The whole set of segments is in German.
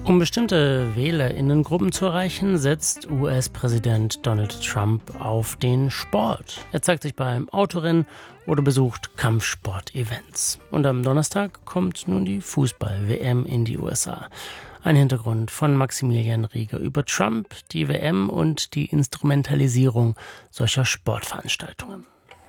Um bestimmte WählerInnengruppen zu erreichen, setzt US-Präsident Donald Trump auf den Sport. Er zeigt sich beim Autorennen oder besucht Kampfsport-Events. Und am Donnerstag kommt nun die Fußball-WM in die USA. Ein Hintergrund von Maximilian Rieger über Trump, die WM und die Instrumentalisierung solcher Sportveranstaltungen.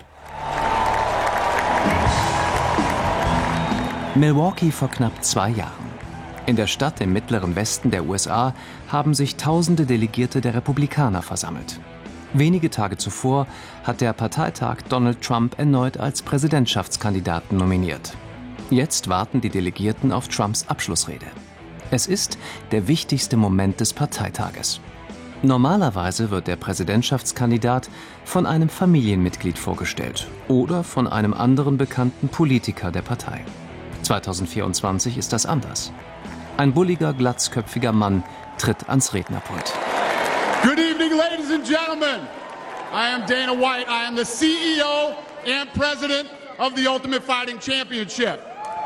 Milwaukee vor knapp 2 Jahren. In der Stadt im mittleren Westen der USA haben sich tausende Delegierte der Republikaner versammelt. Wenige Tage zuvor hat der Parteitag Donald Trump erneut als Präsidentschaftskandidaten nominiert. Jetzt warten die Delegierten auf Trumps Abschlussrede. Es ist der wichtigste Moment des Parteitages. Normalerweise wird der Präsidentschaftskandidat von einem Familienmitglied vorgestellt oder von einem anderen bekannten Politiker der Partei. 2024 ist das anders. Ein bulliger, glatzköpfiger Mann tritt ans Rednerpult. Good evening, ladies and gentlemen. I am Dana White. I am the CEO and President of the Ultimate Fighting Championship.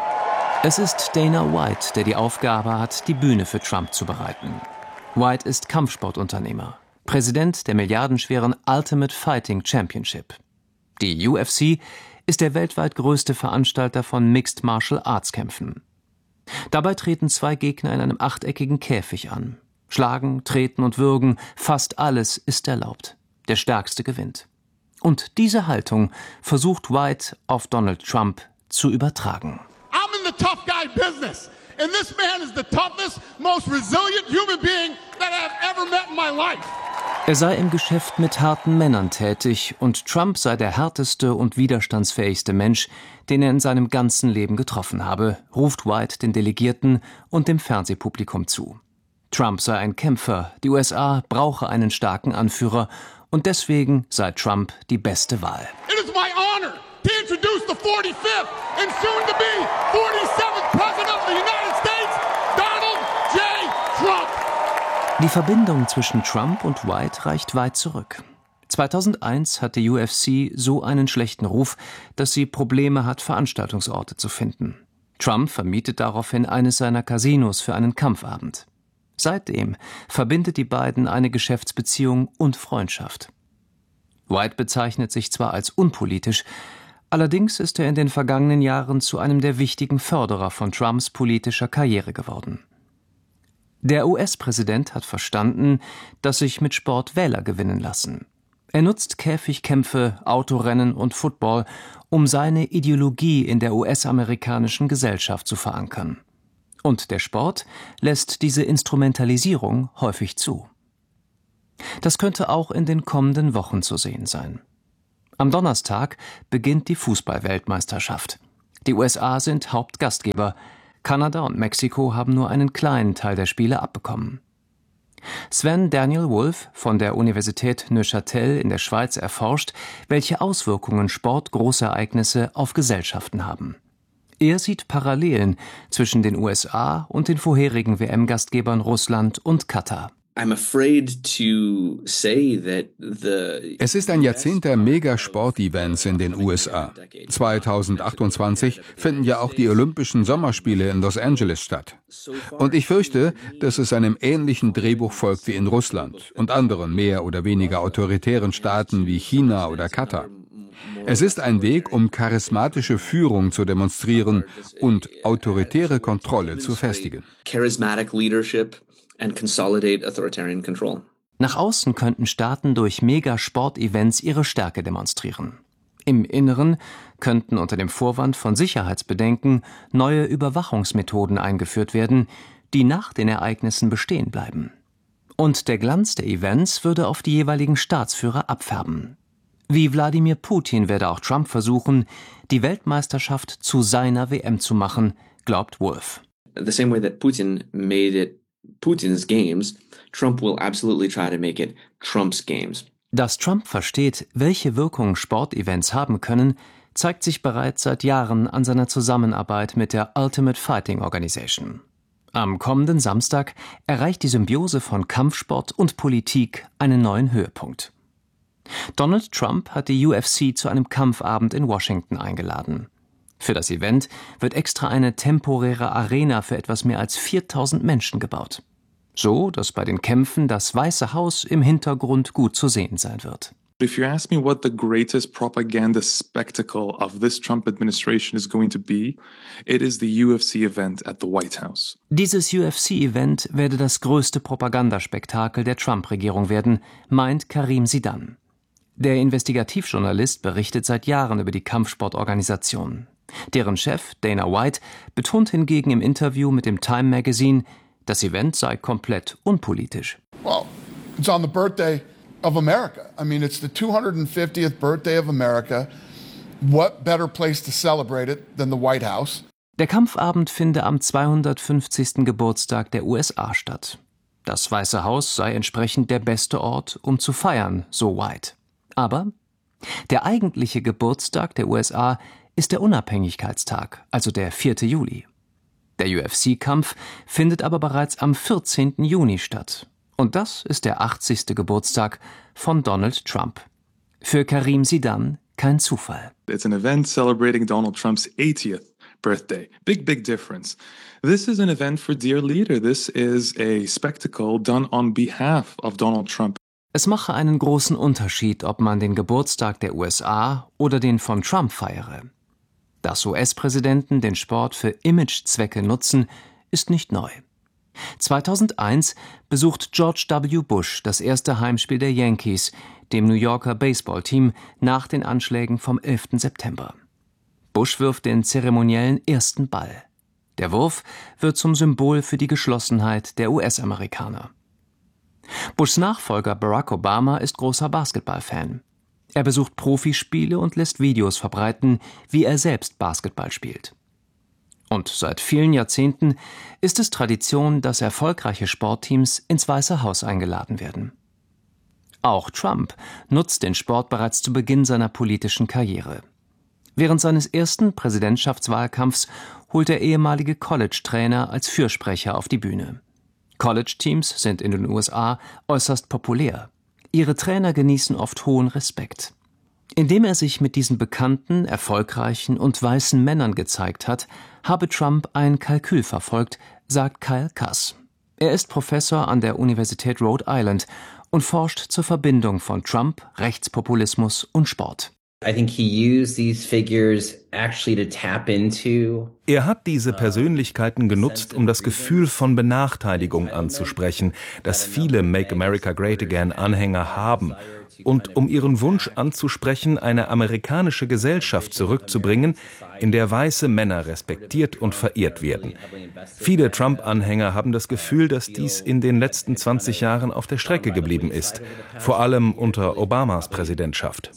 Es ist Dana White, der die Aufgabe hat, die Bühne für Trump zu bereiten. White ist Kampfsportunternehmer, Präsident der milliardenschweren Ultimate Fighting Championship. Die UFC ist der weltweit größte Veranstalter von Mixed Martial Arts Kämpfen. Dabei treten 2 Gegner in einem achteckigen Käfig an. Schlagen, treten und würgen, fast alles ist erlaubt. Der Stärkste gewinnt. Und diese Haltung versucht White auf Donald Trump zu übertragen. I'm in the tough guy business. And this man is the toughest, most resilient human being that I've ever met in my life. Er sei im Geschäft mit harten Männern tätig und Trump sei der härteste und widerstandsfähigste Mensch, den er in seinem ganzen Leben getroffen habe, ruft White den Delegierten und dem Fernsehpublikum zu. Trump sei ein Kämpfer, die USA brauche einen starken Anführer und deswegen sei Trump die beste Wahl. It is my honor to introduce the 45th and soon to be 47th President of the United States, Donald J. Trump. Die Verbindung zwischen Trump und White reicht weit zurück. 2001 hat die UFC so einen schlechten Ruf, dass sie Probleme hat, Veranstaltungsorte zu finden. Trump vermietet daraufhin eines seiner Casinos für einen Kampfabend. Seitdem verbindet die beiden eine Geschäftsbeziehung und Freundschaft. White bezeichnet sich zwar als unpolitisch, allerdings ist er in den vergangenen Jahren zu einem der wichtigen Förderer von Trumps politischer Karriere geworden. Der US-Präsident hat verstanden, dass sich mit Sport Wähler gewinnen lassen. Er nutzt Käfigkämpfe, Autorennen und Football, um seine Ideologie in der US-amerikanischen Gesellschaft zu verankern. Und der Sport lässt diese Instrumentalisierung häufig zu. Das könnte auch in den kommenden Wochen zu sehen sein. Am Donnerstag beginnt die Fußball-Weltmeisterschaft. Die USA sind Hauptgastgeber. Kanada und Mexiko haben nur einen kleinen Teil der Spiele abbekommen. Sven Daniel Wolf von der Universität Neuchâtel in der Schweiz erforscht, welche Auswirkungen Sportgroßereignisse auf Gesellschaften haben. Er sieht Parallelen zwischen den USA und den vorherigen WM-Gastgebern Russland und Katar. Es ist ein Jahrzehnt der Megasport-Events in den USA. 2028 finden ja auch die Olympischen Sommerspiele in Los Angeles statt. Und ich fürchte, dass es einem ähnlichen Drehbuch folgt wie in Russland und anderen mehr oder weniger autoritären Staaten wie China oder Katar. Es ist ein Weg, um charismatische Führung zu demonstrieren und autoritäre Kontrolle zu festigen. Nach außen könnten Staaten durch Megasport-Events ihre Stärke demonstrieren. Im Inneren könnten unter dem Vorwand von Sicherheitsbedenken neue Überwachungsmethoden eingeführt werden, die nach den Ereignissen bestehen bleiben. Und der Glanz der Events würde auf die jeweiligen Staatsführer abfärben. Wie Wladimir Putin werde auch Trump versuchen, die Weltmeisterschaft zu seiner WM zu machen, glaubt Wolf. The same way that Putin made it Putin's games, Trump will absolutely try to make it Trump's games. Dass Trump versteht, welche Wirkung Sportevents haben können, zeigt sich bereits seit Jahren an seiner Zusammenarbeit mit der Ultimate Fighting Organization. Am kommenden Samstag erreicht die Symbiose von Kampfsport und Politik einen neuen Höhepunkt. Donald Trump hat die UFC zu einem Kampfabend in Washington eingeladen. Für das Event wird extra eine temporäre Arena für etwas mehr als 4.000 Menschen gebaut. So, dass bei den Kämpfen das Weiße Haus im Hintergrund gut zu sehen sein wird. If you ask me what the greatest propaganda spectacle of this Trump administration is going to be, it is the UFC event at the White House. Dieses UFC-Event werde das größte Propagandaspektakel der Trump-Regierung werden, meint Karim Zidan. Der Investigativjournalist berichtet seit Jahren über die Kampfsportorganisation. Deren Chef, Dana White, betont hingegen im Interview mit dem Time Magazine, das Event sei komplett unpolitisch. Well, it's on the birthday of America. I mean, it's the 250th birthday of America. What better place to celebrate it than the White House? Der Kampfabend finde am 250. Geburtstag der USA statt. Das Weiße Haus sei entsprechend der beste Ort, um zu feiern, so White. Aber der eigentliche Geburtstag der USA ist der Unabhängigkeitstag, also der 4. Juli. Der UFC-Kampf findet aber bereits am 14. Juni statt. Und das ist der 80. Geburtstag von Donald Trump. Für Karim Zidan kein Zufall. It's an event celebrating Donald Trump's 80th birthday. Big difference. This is an event for dear leader. This is a spectacle done on behalf of Donald Trump. Es mache einen großen Unterschied, ob man den Geburtstag der USA oder den von Trump feiere. Dass US-Präsidenten den Sport für Imagezwecke nutzen, ist nicht neu. 2001 besucht George W. Bush das erste Heimspiel der Yankees, dem New Yorker Baseballteam, nach den Anschlägen vom 11. September. Bush wirft den zeremoniellen ersten Ball. Der Wurf wird zum Symbol für die Geschlossenheit der US-Amerikaner. Bushs Nachfolger Barack Obama ist großer Basketballfan. Er besucht Profispiele und lässt Videos verbreiten, wie er selbst Basketball spielt. Und seit vielen Jahrzehnten ist es Tradition, dass erfolgreiche Sportteams ins Weiße Haus eingeladen werden. Auch Trump nutzt den Sport bereits zu Beginn seiner politischen Karriere. Während seines ersten Präsidentschaftswahlkampfs holt der ehemalige College-Trainer als Fürsprecher auf die Bühne. College-Teams sind in den USA äußerst populär. Ihre Trainer genießen oft hohen Respekt. Indem er sich mit diesen bekannten, erfolgreichen und weißen Männern gezeigt hat, habe Trump ein Kalkül verfolgt, sagt Kyle Cass. Er ist Professor an der Universität Rhode Island und forscht zur Verbindung von Trump, Rechtspopulismus und Sport. Er hat diese Persönlichkeiten genutzt, um das Gefühl von Benachteiligung anzusprechen, das viele Make America Great Again Anhänger haben, und um ihren Wunsch anzusprechen, eine amerikanische Gesellschaft zurückzubringen, in der weiße Männer respektiert und verehrt werden. Viele Trump-Anhänger haben das Gefühl, dass dies in den letzten 20 Jahren auf der Strecke geblieben ist, vor allem unter Obamas Präsidentschaft.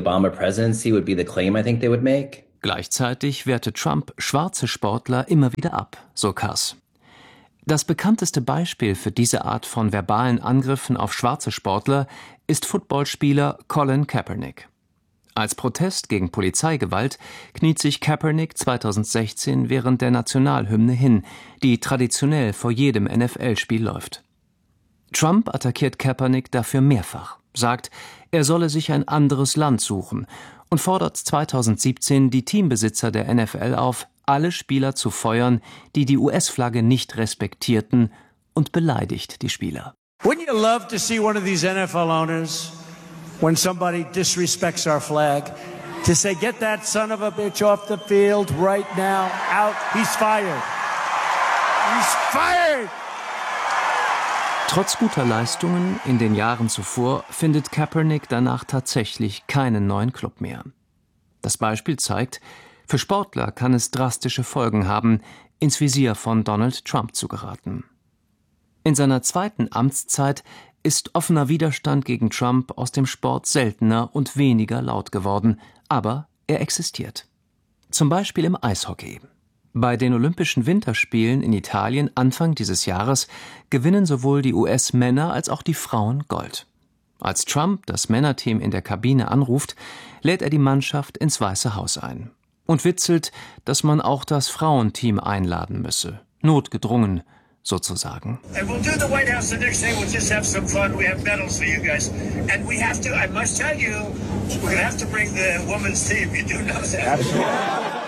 Gleichzeitig wehrte Trump schwarze Sportler immer wieder ab, so Cass. Das bekannteste Beispiel für diese Art von verbalen Angriffen auf schwarze Sportler ist Footballspieler Colin Kaepernick. Als Protest gegen Polizeigewalt kniet sich Kaepernick 2016 während der Nationalhymne hin, die traditionell vor jedem NFL-Spiel läuft. Trump attackiert Kaepernick dafür mehrfach, sagt, er solle sich ein anderes Land suchen und fordert 2017 die Teambesitzer der NFL auf, alle Spieler zu feuern, die die US-Flagge nicht respektierten, und beleidigt die Spieler. Wouldn't you love to see one of these NFL owners, when somebody disrespects our flag, to say, get that son of a bitch off the field right now, out, he's fired. He's fired! Trotz guter Leistungen in den Jahren zuvor findet Kaepernick danach tatsächlich keinen neuen Club mehr. Das Beispiel zeigt, für Sportler kann es drastische Folgen haben, ins Visier von Donald Trump zu geraten. In seiner zweiten Amtszeit ist offener Widerstand gegen Trump aus dem Sport seltener und weniger laut geworden, aber er existiert. Zum Beispiel im Eishockey. Bei den Olympischen Winterspielen in Italien Anfang dieses Jahres gewinnen sowohl die US-Männer als auch die Frauen Gold. Als Trump das Männerteam in der Kabine anruft, lädt er die Mannschaft ins Weiße Haus ein und witzelt, dass man auch das Frauenteam einladen müsse, notgedrungen sozusagen. And we'll do the White House the next day. We'll just have some fun. We have medals for you guys. And we have to, I must tell you, we're going to have to bring the women's team. You do know that.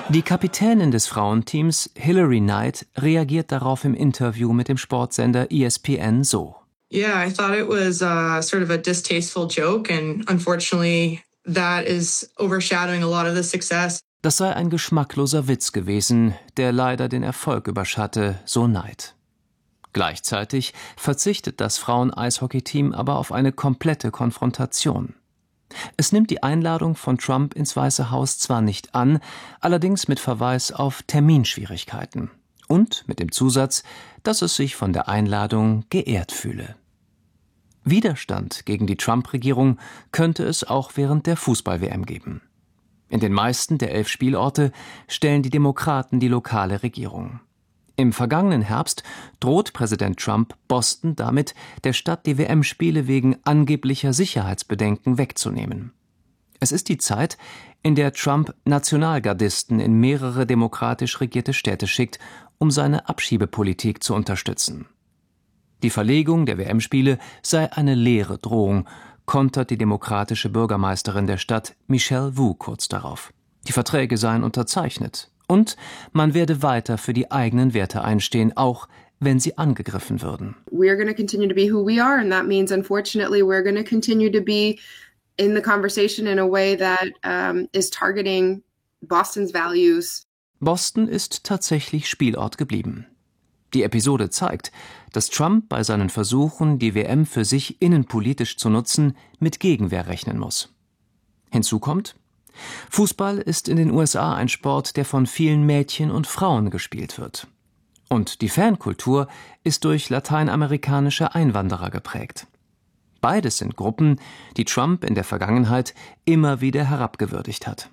Die Kapitänin des Frauenteams, Hilary Knight, reagiert darauf im Interview mit dem Sportsender ESPN so. Yeah, I thought it was sort of a distasteful joke and unfortunately that is overshadowing a lot of the success. Das sei ein geschmackloser Witz gewesen, der leider den Erfolg überschatte, so Knight. Gleichzeitig verzichtet das Frauen-Eishockey-Team aber auf eine komplette Konfrontation. Es nimmt die Einladung von Trump ins Weiße Haus zwar nicht an, allerdings mit Verweis auf Terminschwierigkeiten und mit dem Zusatz, dass es sich von der Einladung geehrt fühle. Widerstand gegen die Trump-Regierung könnte es auch während der Fußball-WM geben. In den meisten der 11 Spielorte stellen die Demokraten die lokale Regierung. Im vergangenen Herbst droht Präsident Trump Boston damit, der Stadt die WM-Spiele wegen angeblicher Sicherheitsbedenken wegzunehmen. Es ist die Zeit, in der Trump Nationalgardisten in mehrere demokratisch regierte Städte schickt, um seine Abschiebepolitik zu unterstützen. Die Verlegung der WM-Spiele sei eine leere Drohung, kontert die demokratische Bürgermeisterin der Stadt Michelle Wu kurz darauf. Die Verträge seien unterzeichnet. Und man werde weiter für die eigenen Werte einstehen, auch wenn sie angegriffen würden. We're going to continue to be who we are, and that means, unfortunately, we're going to continue to be in the conversation in a way that is targeting Boston's values. Boston ist tatsächlich Spielort geblieben. Die Episode zeigt, dass Trump bei seinen Versuchen, die WM für sich innenpolitisch zu nutzen, mit Gegenwehr rechnen muss. Hinzu kommt: Fußball ist in den USA ein Sport, der von vielen Mädchen und Frauen gespielt wird. Und die Fankultur ist durch lateinamerikanische Einwanderer geprägt. Beides sind Gruppen, die Trump in der Vergangenheit immer wieder herabgewürdigt hat.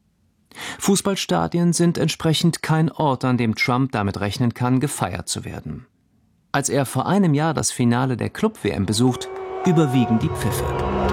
Fußballstadien sind entsprechend kein Ort, an dem Trump damit rechnen kann, gefeiert zu werden. Als er vor einem Jahr das Finale der Club-WM besucht, überwiegen die Pfiffe.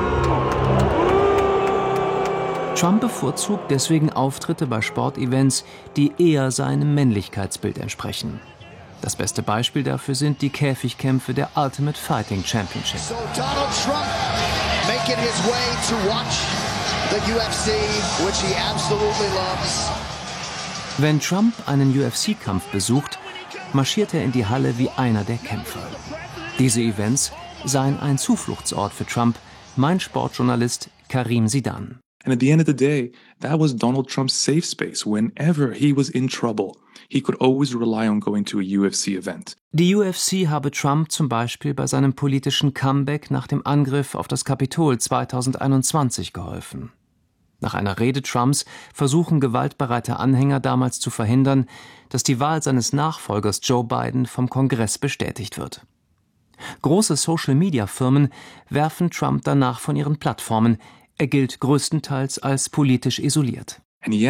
Trump bevorzugt deswegen Auftritte bei Sportevents, die eher seinem Männlichkeitsbild entsprechen. Das beste Beispiel dafür sind die Käfigkämpfe der Ultimate Fighting Championship. So Donald Trump making his way to watch the UFC, which he absolutely loves. Wenn Trump einen UFC-Kampf besucht, marschiert er in die Halle wie einer der Kämpfer. Diese Events seien ein Zufluchtsort für Trump, meint Sportjournalist Karim Zidan. And at the end of the day, that was Donald Trump's safe space. Whenever he was in trouble, he could always rely on going to a UFC event. Die UFC habe Trump zum Beispiel bei seinem politischen Comeback nach dem Angriff auf das Kapitol 2021 geholfen. Nach einer Rede Trumps versuchen gewaltbereite Anhänger damals zu verhindern, dass die Wahl seines Nachfolgers Joe Biden vom Kongress bestätigt wird. Große Social-Media-Firmen werfen Trump danach von ihren Plattformen. Er gilt größtenteils als politisch isoliert.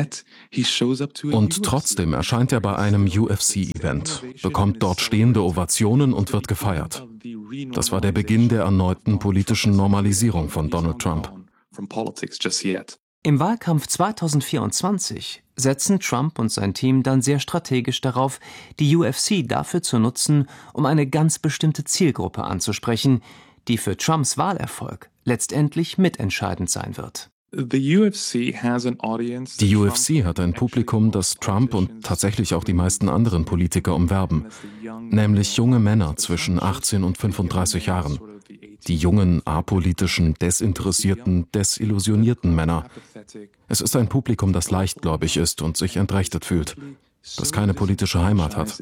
Und trotzdem erscheint er bei einem UFC-Event, bekommt dort stehende Ovationen und wird gefeiert. Das war der Beginn der erneuten politischen Normalisierung von Donald Trump. Im Wahlkampf 2024 setzen Trump und sein Team dann sehr strategisch darauf, die UFC dafür zu nutzen, um eine ganz bestimmte Zielgruppe anzusprechen, die für Trumps Wahlerfolg letztendlich mitentscheidend sein wird. Die UFC hat ein Publikum, das Trump und tatsächlich auch die meisten anderen Politiker umwerben, nämlich junge Männer zwischen 18 und 35 Jahren. Die jungen, apolitischen, desinteressierten, desillusionierten Männer. Es ist ein Publikum, das leichtgläubig ist und sich entrechtet fühlt, das keine politische Heimat hat.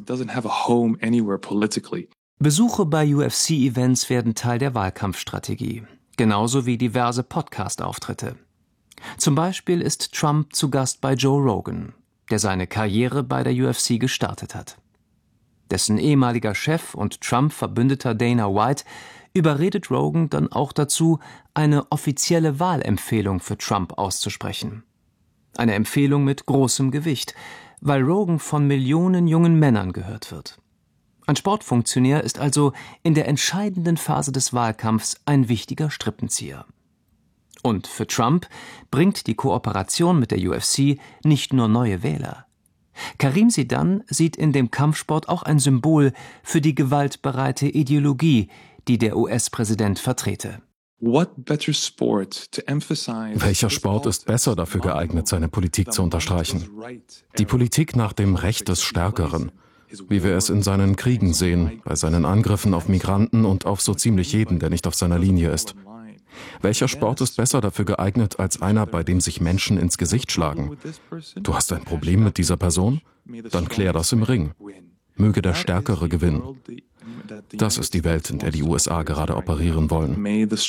Besuche bei UFC-Events werden Teil der Wahlkampfstrategie, genauso wie diverse Podcast-Auftritte. Zum Beispiel ist Trump zu Gast bei Joe Rogan, der seine Karriere bei der UFC gestartet hat. Dessen ehemaliger Chef und Trump-Verbündeter Dana White überredet Rogan dann auch dazu, eine offizielle Wahlempfehlung für Trump auszusprechen. Eine Empfehlung mit großem Gewicht, weil Rogan von Millionen jungen Männern gehört wird. Ein Sportfunktionär ist also in der entscheidenden Phase des Wahlkampfs ein wichtiger Strippenzieher. Und für Trump bringt die Kooperation mit der UFC nicht nur neue Wähler. Karim Zidan sieht in dem Kampfsport auch ein Symbol für die gewaltbereite Ideologie, die der US-Präsident vertrete. Welcher Sport ist besser dafür geeignet, seine Politik zu unterstreichen? Die Politik nach dem Recht des Stärkeren, wie wir es in seinen Kriegen sehen, bei seinen Angriffen auf Migranten und auf so ziemlich jeden, der nicht auf seiner Linie ist. Welcher Sport ist besser dafür geeignet als einer, bei dem sich Menschen ins Gesicht schlagen? Du hast ein Problem mit dieser Person? Dann klär das im Ring. Möge der Stärkere gewinnen. Das ist die Welt, in der die USA gerade operieren wollen.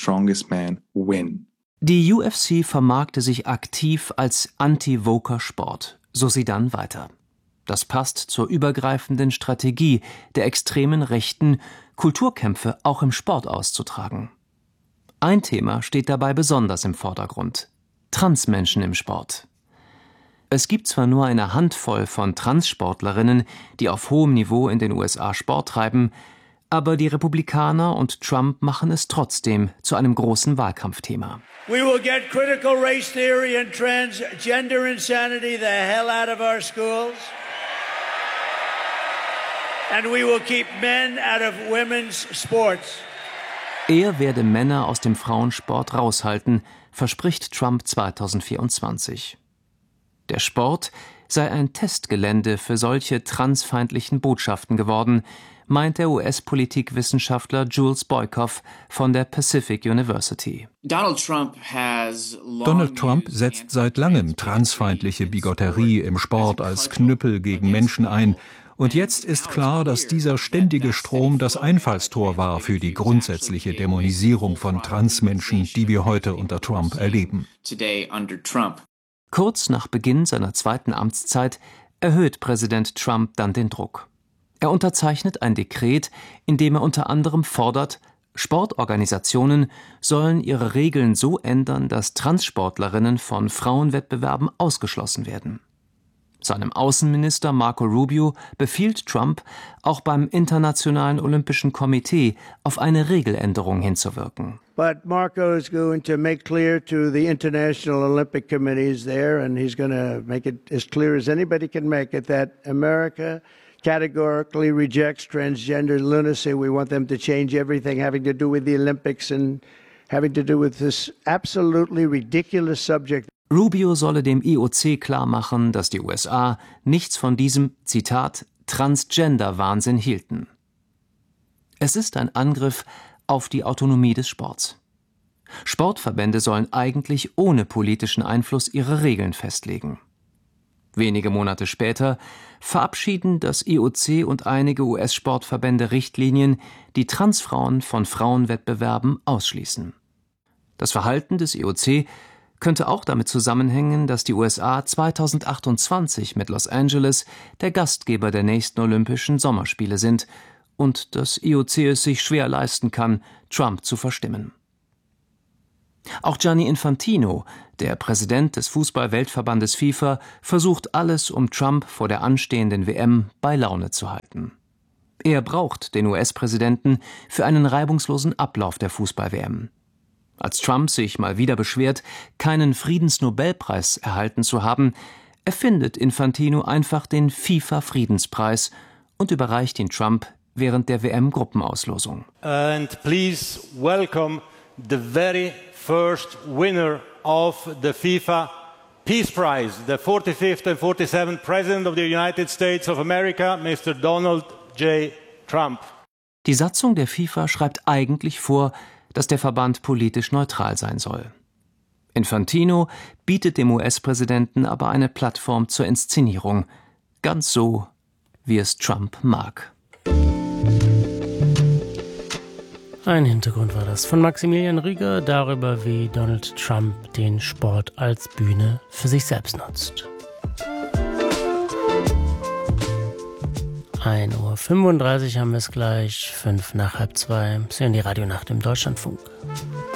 Die UFC vermarkte sich aktiv als Anti-Woker-Sport, so sie dann weiter. Das passt zur übergreifenden Strategie der extremen Rechten, Kulturkämpfe auch im Sport auszutragen. Ein Thema steht dabei besonders im Vordergrund: Transmenschen im Sport. Es gibt zwar nur eine Handvoll von Transsportlerinnen, die auf hohem Niveau in den USA Sport treiben, aber die Republikaner und Trump machen es trotzdem zu einem großen Wahlkampfthema. We will get critical race theory and transgender insanity the hell out of our schools. And we will keep men out of women's sports. Er werde Männer aus dem Frauensport raushalten, verspricht Trump 2024. Der Sport sei ein Testgelände für solche transfeindlichen Botschaften geworden, meint der US-Politikwissenschaftler Jules Boykoff von der Pacific University. Donald Trump setzt seit langem transfeindliche Bigotterie im Sport als Knüppel gegen Menschen ein. Und jetzt ist klar, dass dieser ständige Strom das Einfallstor war für die grundsätzliche Dämonisierung von Transmenschen, die wir heute unter Trump erleben. Kurz nach Beginn seiner zweiten Amtszeit erhöht Präsident Trump dann den Druck. Er unterzeichnet ein Dekret, in dem er unter anderem fordert, Sportorganisationen sollen ihre Regeln so ändern, dass Transsportlerinnen von Frauenwettbewerben ausgeschlossen werden. Seinem Außenminister Marco Rubio befiehlt Trump, auch beim Internationalen Olympischen Komitee auf eine Regeländerung hinzuwirken. But Marco is going to make clear to the International Olympic Committees there, and he's going to make it as clear as anybody can make it, that America categorically rejects transgender lunacy. We want them to change everything having to do with the Olympics and having to do with this absolutely ridiculous subject. Rubio solle dem IOC klarmachen, dass die USA nichts von diesem, Zitat, Transgender-Wahnsinn hielten. Es ist ein Angriff auf die Autonomie des Sports. Sportverbände sollen eigentlich ohne politischen Einfluss ihre Regeln festlegen. Wenige Monate später verabschieden das IOC und einige US-Sportverbände Richtlinien, die Transfrauen von Frauenwettbewerben ausschließen. Das Verhalten des IOC könnte auch damit zusammenhängen, dass die USA 2028 mit Los Angeles der Gastgeber der nächsten Olympischen Sommerspiele sind und das IOC es sich schwer leisten kann, Trump zu verstimmen. Auch Gianni Infantino, der Präsident des Fußball-Weltverbandes FIFA, versucht alles, um Trump vor der anstehenden WM bei Laune zu halten. Er braucht den US-Präsidenten für einen reibungslosen Ablauf der Fußball-WM. Als Trump sich mal wieder beschwert, keinen Friedensnobelpreis erhalten zu haben, erfindet Infantino einfach den FIFA-Friedenspreis und überreicht ihn Trump während der WM-Gruppenauslosung. And please welcome the very first winner of the FIFA Peace Prize, the 45th and 47th President of the United States of America, Mr. Donald J. Trump. Die Satzung der FIFA schreibt eigentlich vor, dass der Verband politisch neutral sein soll. Infantino bietet dem US-Präsidenten aber eine Plattform zur Inszenierung, ganz so, wie es Trump mag. Ein Hintergrund war das von Maximilian Rieger darüber, wie Donald Trump den Sport als Bühne für sich selbst nutzt. 1:35 Uhr haben wir es gleich, 1:55. Sie hören die Radionacht im Deutschlandfunk.